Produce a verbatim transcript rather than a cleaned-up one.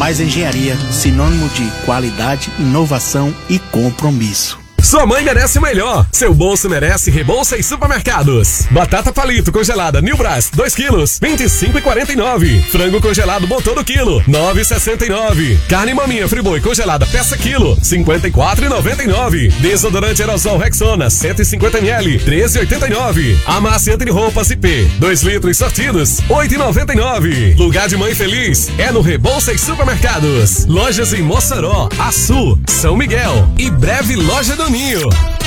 Mais Engenharia, sinônimo de qualidade, inovação e compromisso. Sua mãe merece o melhor. Seu bolso merece Rebouça e Supermercados. Batata palito congelada Nilbras, dois quilos, vinte e cinco e quarenta e nove. Frango congelado bom todo quilo, nove e sessenta e nove. Carne maminha Friboi congelada peça quilo, cinquenta e quatro e noventa e nove. Desodorante aerosol Rexona, cento e cinquenta mililitros, treze e oitenta e nove. Amaciante de roupas I P, dois litros sortidos, oito e noventa e nove. Lugar de mãe feliz é no Rebouça e Supermercados. Lojas em Mossoró, Açu, São Miguel e breve loja do Ninho.